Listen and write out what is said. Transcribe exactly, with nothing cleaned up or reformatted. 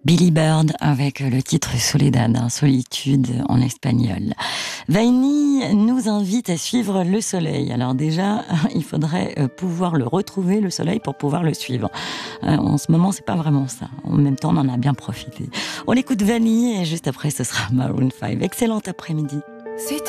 Billy Bird avec le titre Soledad, hein, solitude en espagnol. Vaini nous invite à suivre le soleil. Alors déjà, il faudrait pouvoir le retrouver, le soleil, pour pouvoir le suivre. En ce moment, c'est pas vraiment ça. En même temps, on en a bien profité. On écoute Vanille et juste après, ce sera Maroon five. Excellent après-midi. C'est